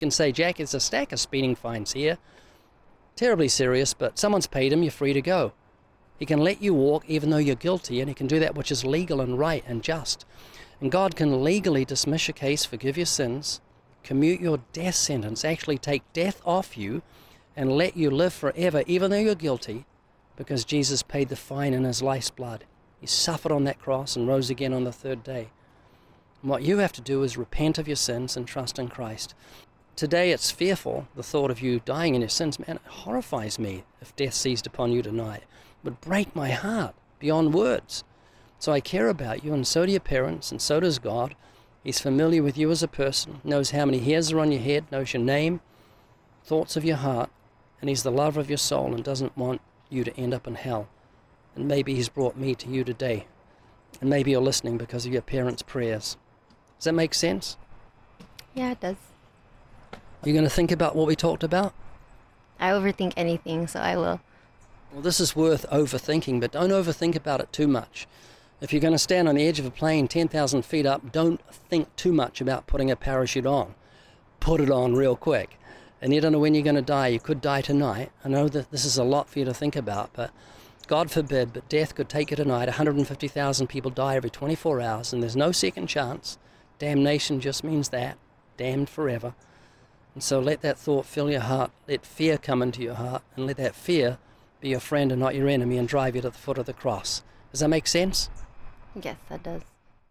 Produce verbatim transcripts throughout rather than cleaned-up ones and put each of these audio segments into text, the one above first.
can say, Jack, there's a stack of speeding fines here. Terribly serious, but someone's paid him, you're free to go. He can let you walk even though you're guilty, and he can do that which is legal and right and just. And God can legally dismiss your case, forgive your sins, commute your death sentence, actually take death off you and let you live forever, even though you're guilty, because Jesus paid the fine in his life's blood. He suffered on that cross and rose again on the third day. And what you have to do is repent of your sins and trust in Christ. Today it's fearful, the thought of you dying in your sins. Man, it horrifies me if death seized upon you tonight. It would break my heart beyond words. So I care about you, and so do your parents, and so does God. He's familiar with you as a person, knows how many hairs are on your head, knows your name, thoughts of your heart, and he's the lover of your soul and doesn't want you to end up in hell. And maybe he's brought me to you today. And maybe you're listening because of your parents' prayers. Does that make sense? Yeah, it does. You going to think about what we talked about? I overthink anything, so I will. Well, this is worth overthinking, but don't overthink about it too much. If you're going to stand on the edge of a plane ten thousand feet up, don't think too much about putting a parachute on. Put it on real quick. And you don't know when you're going to die. You could die tonight. I know that this is a lot for you to think about, but God forbid, but death could take you tonight. one hundred fifty thousand people die every twenty-four hours, and there's no second chance. Damnation just means that. Damned forever. And so let that thought fill your heart. Let fear come into your heart, and let that fear be your friend and not your enemy and drive you to the foot of the cross. Does that make sense? Yes, that does.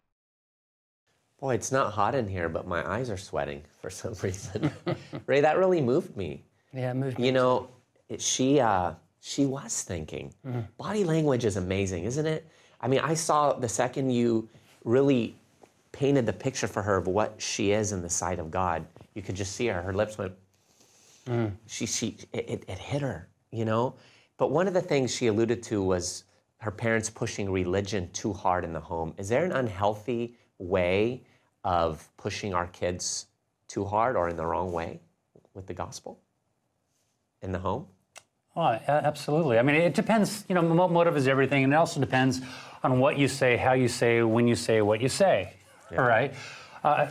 Boy, it's not hot in here, but my eyes are sweating for some reason. Ray, that really moved me. Yeah, it moved me. You know, it, she uh, she was thinking. Mm-hmm. Body language is amazing, isn't it? I mean, I saw the second you really painted the picture for her of what she is in the sight of God, you could just see her. Her lips went, mm. she, she, it, it hit her, you know? But one of the things she alluded to was her parents pushing religion too hard in the home. Is there an unhealthy way of pushing our kids too hard or in the wrong way with the gospel in the home? Oh, absolutely. I mean, it depends, you know, motive is everything, and it also depends on what you say, how you say, when you say what you say, yeah. All right? Uh,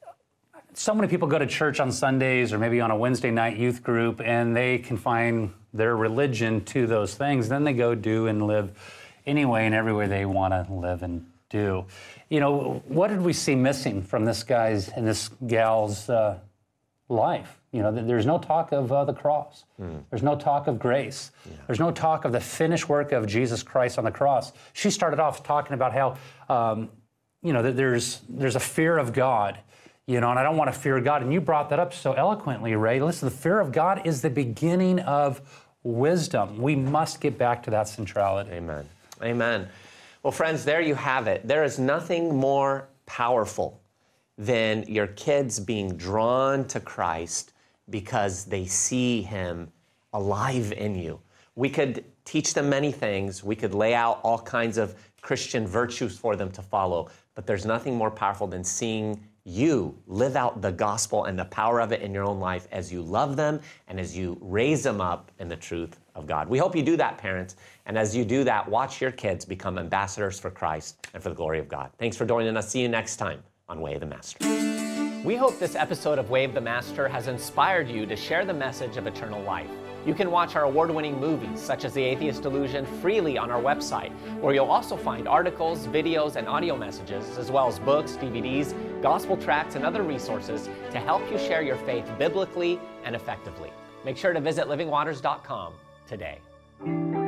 so many people go to church on Sundays or maybe on a Wednesday night youth group, and they confine their religion to those things. Then they go do and live anyway and everywhere they want to live and do. You know, what did we see missing from this guy's and this gal's uh, life? You know, there's no talk of uh, the cross. Mm. There's no talk of grace. Yeah. There's no talk of the finished work of Jesus Christ on the cross. She started off talking about how, um, you know, that there's there's a fear of God, you know, and I don't want to fear God. And you brought that up so eloquently, Ray. Listen, the fear of God is the beginning of wisdom. We must get back to that centrality. Amen. Amen. Well, friends, there you have it. There is nothing more powerful than your kids being drawn to Christ because they see him alive in you. We could teach them many things. We could lay out all kinds of Christian virtues for them to follow, but there's nothing more powerful than seeing you live out the gospel and the power of it in your own life as you love them and as you raise them up in the truth of God. We hope you do that, parents. And as you do that, watch your kids become ambassadors for Christ and for the glory of God. Thanks for joining us. See you next time on Way of the Master. We hope this episode of Way of the Master has inspired you to share the message of eternal life. You can watch our award-winning movies, such as The Atheist Delusion, freely on our website, where you'll also find articles, videos, and audio messages, as well as books, D V Ds, gospel tracts, and other resources to help you share your faith biblically and effectively. Make sure to visit living waters dot com today.